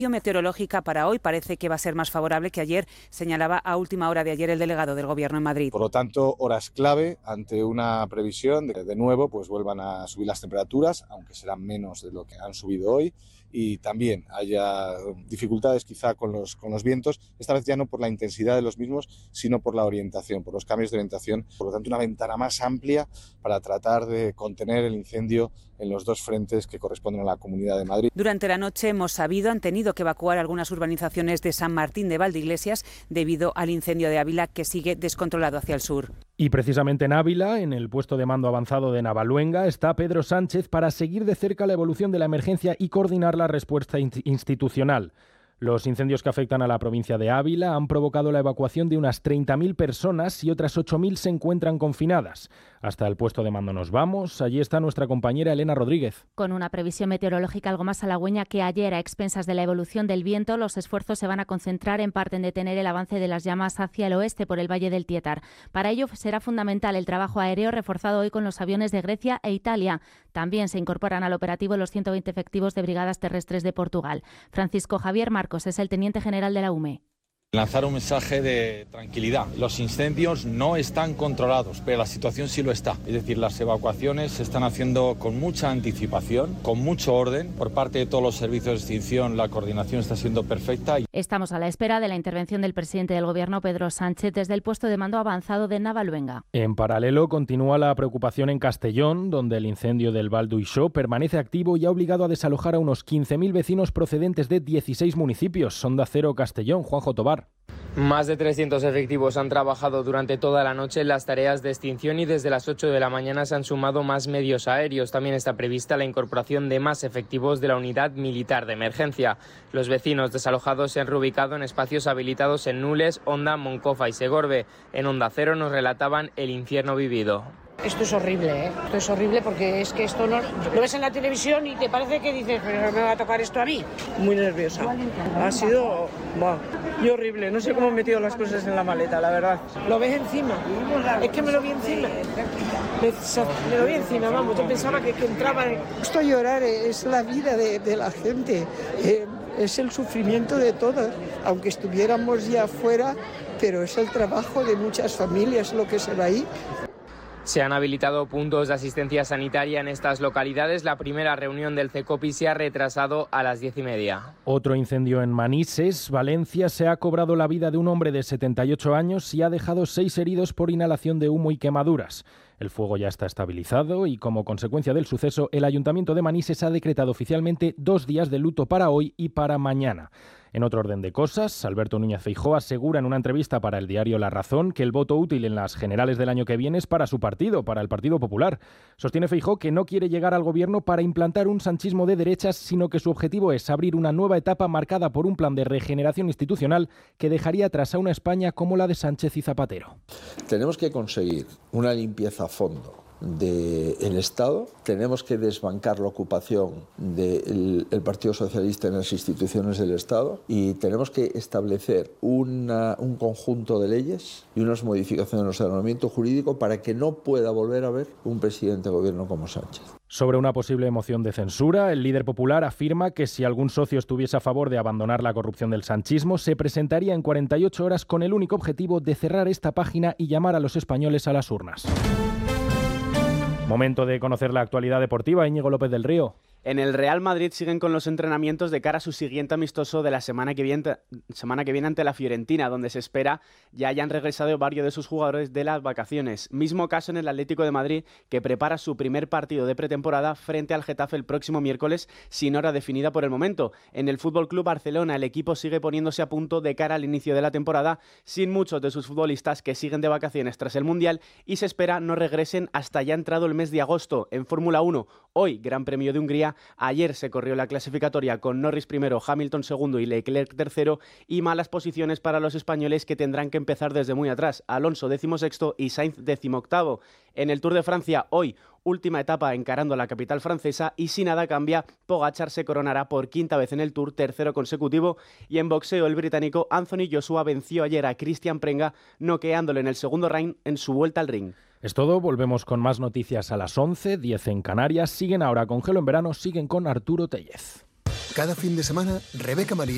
Meteorológica para hoy parece que va a ser más favorable que ayer, señalaba a última hora de ayer el delegado del Gobierno en Madrid. Por lo tanto, horas clave ante una previsión de que de nuevo pues vuelvan a subir las temperaturas, aunque serán menos de lo que han subido hoy, y también haya dificultades quizá con los vientos, esta vez ya no por la intensidad de los mismos, sino por la orientación, por los cambios de orientación. Por lo tanto, una ventana más amplia para tratar de contener el incendio en los dos frentes que corresponden a la Comunidad de Madrid. Durante la noche hemos sabido, han tenido que evacuar algunas urbanizaciones de San Martín de Valdeiglesias debido al incendio de Ávila que sigue descontrolado hacia el sur. Y precisamente en Ávila, en el puesto de mando avanzado de Navaluenga, está Pedro Sánchez para seguir de cerca la evolución de la emergencia y coordinar la respuesta institucional. Los incendios que afectan a la provincia de Ávila han provocado la evacuación de unas 30.000 personas y otras 8.000 se encuentran confinadas. Hasta el puesto de mando nos vamos. Allí está nuestra compañera Elena Rodríguez. Con una previsión meteorológica algo más halagüeña que ayer, a expensas de la evolución del viento, los esfuerzos se van a concentrar en parte en detener el avance de las llamas hacia el oeste por el Valle del Tietar. Para ello será fundamental el trabajo aéreo reforzado hoy con los aviones de Grecia e Italia. También se incorporan al operativo los 120 efectivos de brigadas terrestres de Portugal. Francisco Javier Marcos es el teniente general de la UME. Lanzar un mensaje de tranquilidad. Los incendios no están controlados, pero la situación sí lo está. Es decir, las evacuaciones se están haciendo con mucha anticipación, con mucho orden. Por parte de todos los servicios de extinción, la coordinación está siendo perfecta. Estamos a la espera de la intervención del presidente del Gobierno, Pedro Sánchez, desde el puesto de mando avanzado de Navaluenga. En paralelo, continúa la preocupación en Castellón, donde el incendio del Val d'Uixó permanece activo y ha obligado a desalojar a unos 15.000 vecinos procedentes de 16 municipios. Onda Cero Castellón, Juanjo Tobar. Más de 300 efectivos han trabajado durante toda la noche en las tareas de extinción y desde las 8 de la mañana se han sumado más medios aéreos. También está prevista la incorporación de más efectivos de la Unidad Militar de Emergencia. Los vecinos desalojados se han reubicado en espacios habilitados en Nules, Onda, Moncofa y Segorbe. En Onda Cero nos relataban el infierno vivido. Esto es horrible, ¿eh? Esto es horrible porque es que esto no lo ves en la televisión y te parece que dices, pero me va a tocar esto a mí. Muy nerviosa. Ha sido y horrible. No sé cómo he metido las cosas en la maleta, la verdad. Lo ves encima. Es que me lo vi encima. Me lo vi encima, vamos. Yo pensaba que entraba. Esto llorar es la vida de la gente. Es el sufrimiento de todos. Aunque estuviéramos ya afuera, pero es el trabajo de muchas familias lo que se va ahí. Se han habilitado puntos de asistencia sanitaria en estas localidades. La primera reunión del CECOPI se ha retrasado a las 10:30. Otro incendio en Manises, Valencia, se ha cobrado la vida de un hombre de 78 años y ha dejado 6 heridos por inhalación de humo y quemaduras. El fuego ya está estabilizado y, como consecuencia del suceso, el Ayuntamiento de Manises ha decretado oficialmente 2 días de luto para hoy y para mañana. En otro orden de cosas, Alberto Núñez Feijóo asegura en una entrevista para el diario La Razón que el voto útil en las generales del año que viene es para su partido, para el Partido Popular. Sostiene Feijóo que no quiere llegar al gobierno para implantar un sanchismo de derechas, sino que su objetivo es abrir una nueva etapa marcada por un plan de regeneración institucional que dejaría atrás a una España como la de Sánchez y Zapatero. Tenemos que conseguir una limpieza a fondo del Estado, tenemos que desbancar la ocupación del Partido Socialista en las instituciones del Estado y tenemos que establecer un conjunto de leyes y unas modificaciones en nuestro ordenamiento jurídico para que no pueda volver a haber un presidente de gobierno como Sánchez. Sobre una posible moción de censura, el líder popular afirma que si algún socio estuviese a favor de abandonar la corrupción del sanchismo, se presentaría en 48 horas con el único objetivo de cerrar esta página y llamar a los españoles a las urnas. Momento de conocer la actualidad deportiva. Íñigo López del Río. En el Real Madrid siguen con los entrenamientos de cara a su siguiente amistoso de la semana que viene ante la Fiorentina, donde se espera ya hayan regresado varios de sus jugadores de las vacaciones. Mismo caso en el Atlético de Madrid, que prepara su primer partido de pretemporada frente al Getafe el próximo miércoles, sin hora definida por el momento. En el FC Barcelona, el equipo sigue poniéndose a punto de cara al inicio de la temporada, sin muchos de sus futbolistas que siguen de vacaciones tras el Mundial y se espera no regresen hasta ya entrado el mes de agosto. En Fórmula 1, hoy Gran Premio de Hungría. Ayer se corrió la clasificatoria con Norris primero, Hamilton segundo y Leclerc tercero, y malas posiciones para los españoles que tendrán que empezar desde muy atrás. Alonso 16º y Sainz 18º. En el Tour de Francia, hoy, última etapa encarando a la capital francesa y si nada cambia, Pogačar se coronará por quinta vez en el Tour, tercero consecutivo, y en boxeo el británico Anthony Joshua venció ayer a Cristian Prenga, noqueándole en el segundo round en su vuelta al ring. Es todo, volvemos con más noticias a las 11, 10 en Canarias. Siguen ahora con Gelo en Verano, siguen con Arturo Tellez. Cada fin de semana, Rebeca María